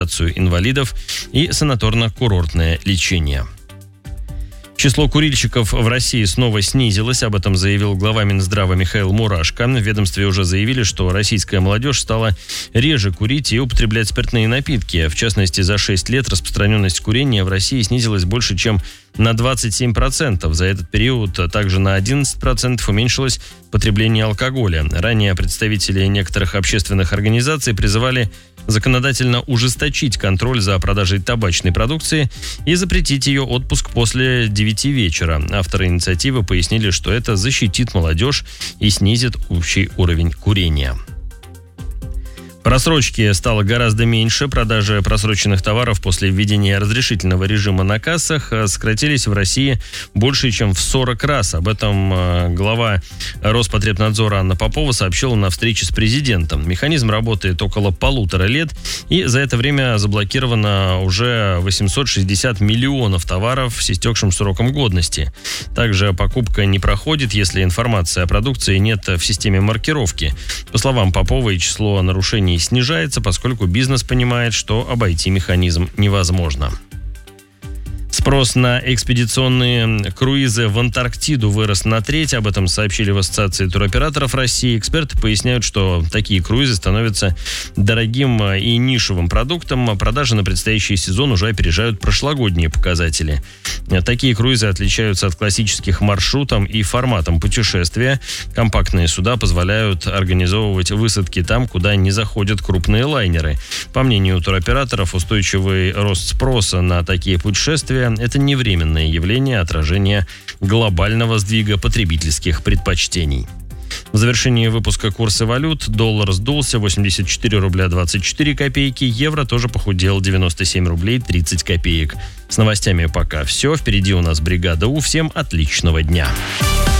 инвалидов и санаторно-курортное лечение. Число курильщиков в России снова снизилось, об этом заявил глава Минздрава Михаил Мурашко. В ведомстве уже заявили, что российская молодежь стала реже курить и употреблять спиртные напитки. В частности, за 6 лет распространенность курения в России снизилась больше, чем на 27%. За этот период также на 11% уменьшилось потребление алкоголя. Ранее представители некоторых общественных организаций призывали законодательно ужесточить контроль за продажей табачной продукции и запретить ее отпуск после 9 вечера. Авторы инициативы пояснили, что это защитит молодежь и снизит общий уровень курения. Просрочки стало гораздо меньше. Продажи просроченных товаров после введения разрешительного режима на кассах сократились в России больше, чем в 40 раз. Об этом глава Роспотребнадзора Анна Попова сообщила на встрече с президентом. Механизм работает около 1,5 лет, и за это время заблокировано уже 860 миллионов товаров с истекшим сроком годности. Также покупка не проходит, если информации о продукции нет в системе маркировки. По словам Поповой, число нарушений снижается, поскольку бизнес понимает, что обойти механизм невозможно. Спрос на экспедиционные круизы в Антарктиду вырос на треть. Об этом сообщили в Ассоциации туроператоров России. Эксперты поясняют, что такие круизы становятся дорогим и нишевым продуктом. Продажи на предстоящий сезон уже опережают прошлогодние показатели. Такие круизы отличаются от классических маршрутом и форматом путешествия. Компактные суда позволяют организовывать высадки там, куда не заходят крупные лайнеры. По мнению туроператоров, устойчивый рост спроса на такие путешествия – это не временное явление, а отражение глобального сдвига потребительских предпочтений. В завершении выпуска курсы валют. Доллар сдулся 84 рубля 24 копейки. Евро тоже похудел 97 рублей 30 копеек. С новостями пока все. Впереди у нас бригада У. Всем отличного дня.